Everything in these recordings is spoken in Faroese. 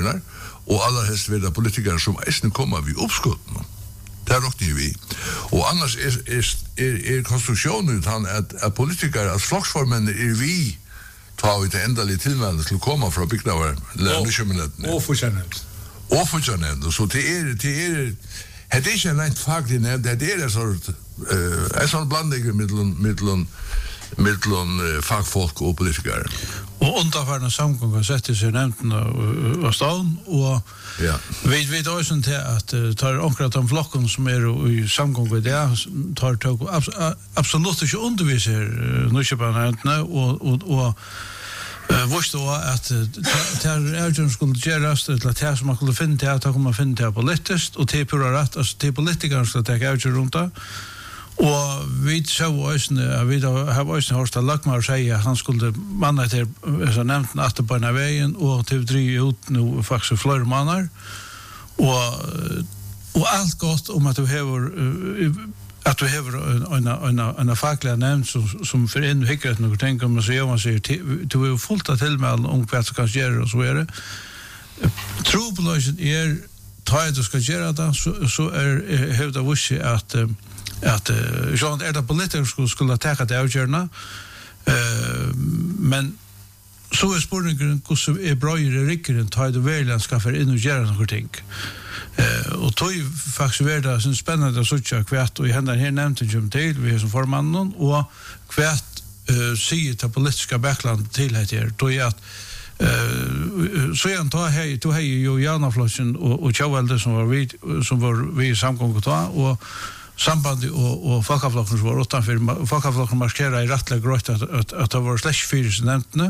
politikerna och alla helst veda politiker som eisen kommer vid uppskotten. Det råknar vi. Och annars är konstruktionen utan att politiker, att flocksformen är vi tar vi till ändelig tillmälen till att komma från byggnader och fortsättningsnämnd. Och fortsättningsnämnd. Så det är inte en rent faglig nämnd, det är en sån blandning mellan fagfolk och politiker. Och underfärna samgångar sätter sig nämnden av stan och vi vet också till att tar omkring de flocken som är i samgångar där tar absolut inte undervisar Norrköpingsnämnden och visst då att det skulle göras eller det som man skulle finna till att man finna till politiskt och till på rätt alltså till politiker ska ta ut runt det. Och vi så ösne vi har ösne hörsta Lackmar säga att han skulle manna till så nämnt att på den vägen och till 3 ut nu faktiskt fler mannar och allt gott om att du har en facklig nämnd som för en hickret något tänker om så gör man sig du är fullt att tillmäl om vad som kan göra och så är det trobelösen är tar du ska göra det så är hävda visst att Jean är det politiker skulle ta det avgörande men så är spårningen hur är bra i riken tar det väl ska för in och göra något ting och tog faktiskt värda så spännande att söka kvärt och i hända här nämnde ju till vi som formannen och kvärt se till politiska backland till heter då är att så jag tar hej då hej ju Janaflossen och Tjavelde som var vi samgånget då och samband och folkaflocken var utanför folkaflocken markera i rättliga gröt att det var /4 nämntne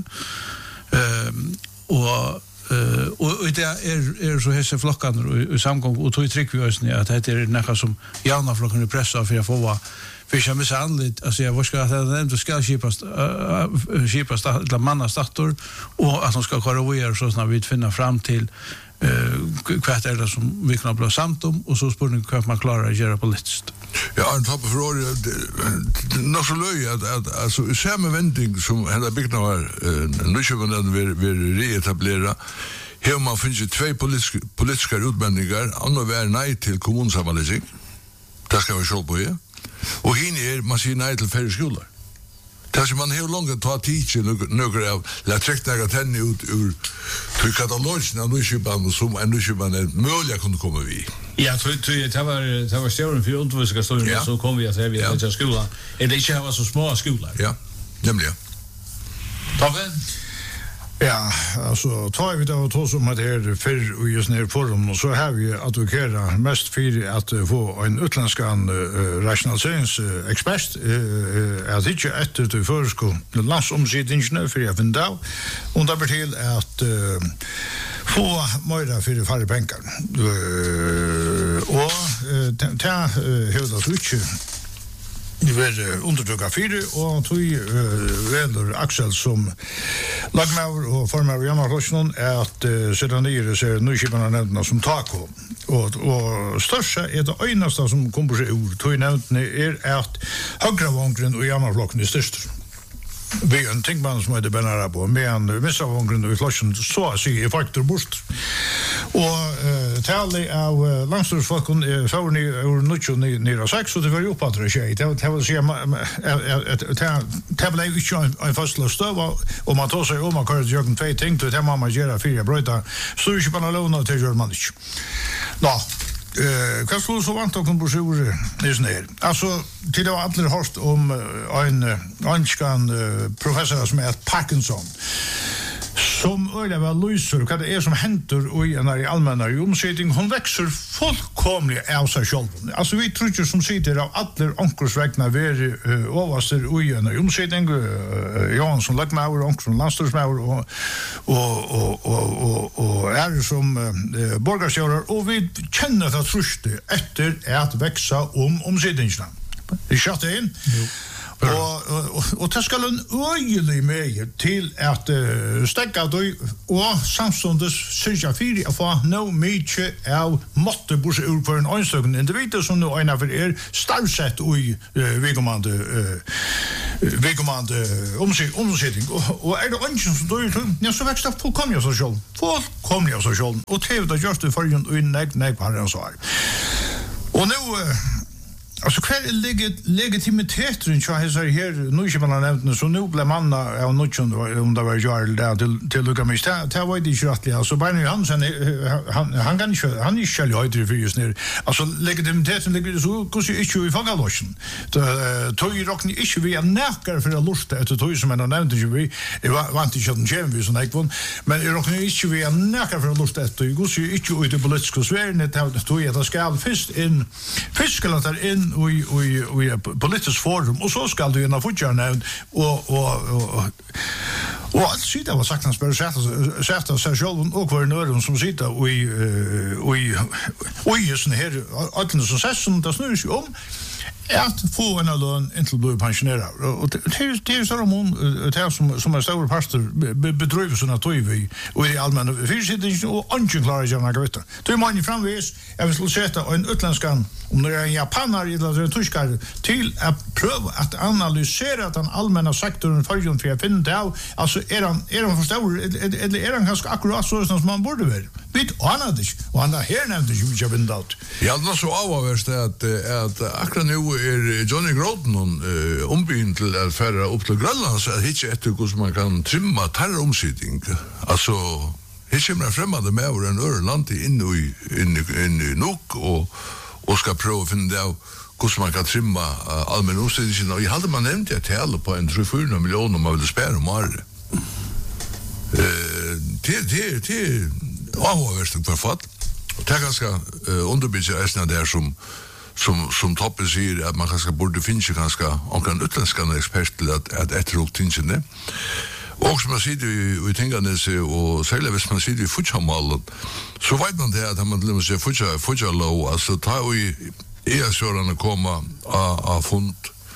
och det är så hese flockan i samgång och tog tryck vi oss att det är något som Janaflocken i pressa för att få för jag måste anlit alltså jag ska att det ska skipas la manna startor och att de ska korrigera så snart vi finner fram till kvart är det som vi kan bli samt om och så spår ni man klarar att göra politiskt. Ja, en topp för år nog så löj att alltså samma vändning som hela byggnader Norrköping vill reetablera här man finns ju 2 politiska utbildningar andra var nej till kommunsammanläggning. Det ska vi se på här. Och hin är man säger nej till färre skolor. Det som man hur långt tar tid till några av la träckta tenn ut ur till katalogen av Norrköping som Norrköping möjliga kunde komma vi. Ja, tror det var stjärnan för undervisningsskolor så kom vi att säga vi till skolan. Är det inte var så små skolor? Ja, nämligen. Tobbe? Ja, alltså tar vi då två som att här för och just ner forum och så har vi advokerat mest för att få en utländsk rationaliseringsexpert att inte efter till förskolan landsomsättningen för jag finner då och det blir till att få mer för färre pengar och ta hela switch det var undertrycka 4 och tog väl Axel som lagmaur och formar Janne Rosson att sedan det ser Norrköpingsnämnden som tako och största är det enaste som kommer sig ord tog nämnden är att högravångren och Janne är störst. Vi en tingman som heter Benara på men vissa gånger i flashen så att se faktor bort och tally av landslagsfolken för ni ur nucho nere 6 så det var ju på att det vill säga det blev ju en fast stöva och man tar sig om man kör joggen 2 ting till hemma man gör 4 bröta så är ju på låna till gör man inte. Nå kan skulle så vant och kompositioner är snär. Alltså till det var alla hört om en anskan professor som heter Parkinson. Som öde var löser vad det är som händer och i en allmänna omsättning hon växer fullkomligt av sig själv. Alltså vi tror ju som sitter av alla onkursvägna ver överster och i en omsättning Jan som lagmaur och som landstingsmaur och är som borgarstjórar och vi känner att truste efter att växa omsättningen. Det skjuter in. Och det ska en öjelig med till att stäcka då och samstundes syrja fyra att få no mycket av måtte bors ur för en ansökan individer som nu ena för startsett i vägomande vedkommande omsetning. Og det ingen som dør til, ja, så vekst det fullkomlig av seg selv. Fullkomlig av seg selv. Og det er just det forrige og nei på herrens svar. Og nå, alltså kvar legitimiteten så här nu inte man har nämnt så nu blir man av något om det var Jarl där till Luka Mista det var det ju rättligt alltså Bernie Hansen han kan inte han är själv höjder för just nu alltså legitimiteten ligger så hur är inte i fångaloschen då ju rockni inte vi är näkare för att lusta att då som man har nämnt ju vi var inte så den gem vi så nej men är rockni inte vi är näkare för att lusta att då ju inte ut i politiska sfären det då är det ska först in fiskalatar in i politisk forum och så ska du gärna fortsätta nämnd och allt sida var sagt hans bör sätta sig själv och kvar nörden som sitter i sån här allt som sägs som det snurrar sig om att få en lön inte bli pensionerad och det är så det som är stora pastor bedriver såna toy och i allmänna fysiska och anklagar jag vet det är man framvis jag vill sätta en utländska om det är en japaner eller en tyskar till att pröva att analysera den allmänna sektorn för att finna det alltså är han för stor eller är han ganska akkurat så som man borde vara vet han det och han här nämnde ju mycket vindat ja det så avvärst att akkurat nu är Johnny Groton ombynt till att färra upp till Grönland så att inte ett hur man kan trimma terroromsättning alltså det kommer främmande med över en Örland in i nok och ska pröva finna det hur man kan trimma allmän omsättning och jag hade man nämnt att hela på en 3-4 miljoner man vill spara om år det avvärst för fatt och det är ganska underbygga äsna där som toppen säger att man kanske borde finna ganska och en utländsk expert till att efterråk tingene. Och som man säger i tänkandes och särskilt hvis man säger i futsamallen så vet man det att man till och med säger futsalo alltså ta i sådana komma av fund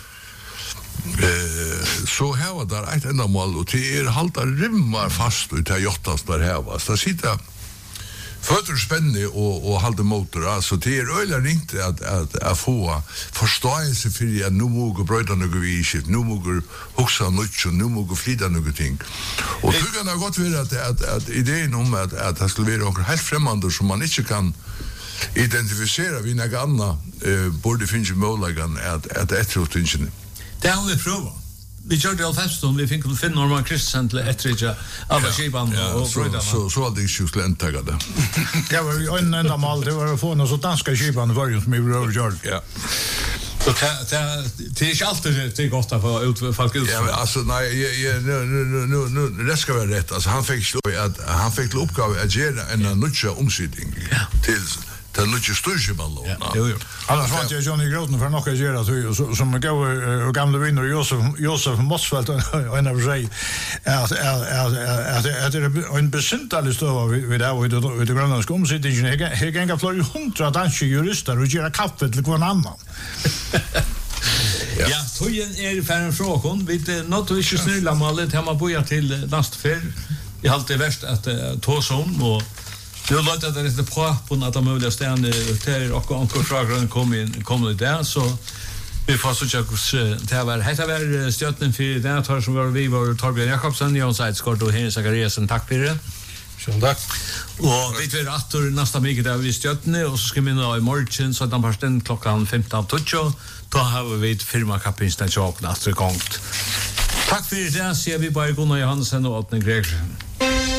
så här var där ett enda mål och det halta rimmar fast ut till jottas där här va så sitter fötter spänne och halda motor alltså det är öliga ringt att få förståelse för att nu måste bröda något vis nu måste huxa något nu måste flytta något ting och det kan gott vara att idén om att det skulle vara något helt främmande som man inte kan identifiera vid något annat borde finnas möjligheten att efterutvinna det har vi prövat. Vi gör det allfästom, vi fick finna Norman Kristiansen till ettrika alla skipan och brödarna. Så hade jag skulle äntligen det. Det var ju en enda mål, det var att få några så danska skipan var som vi rör gör. Ja. Så det är inte alltid det är gott att få folk ut. Ja, alltså nej, nu det ska vara rätt. Alltså han fick uppgave att göra en nutcha omsättning till det är större ballon. Jo. Annars var jag Johnny Groton för något att göra så som går gamla vinner Josef Mossfeldt och en av sig att det är en besynnerlig stova vid det grönländska omsättningen. Här gänga flera 100 danska jurister och göra kaffe till någon annan. Ja, tojen är för en fråga. Vi något inte snurra målet hemma boja till nästfär. Jag har alltid värst att tåsom och nu låter det lite på att de möjliga ställen där och ankorfrågor kommer där så vi får så jag det var stötten för det tar som vi var Torbjörn Jakobsen Jan Seidskort och Henrik Zachariasen tack för det. Tack. Och vi vet att nästa vecka där vi stötten och så ska vi nå i morgon så att de har klockan 15:20 då har vi ett firmakapinsta chock nästa gång. Tack för det, ser vi bara Gunnar Johansen och Åtne Gregersen.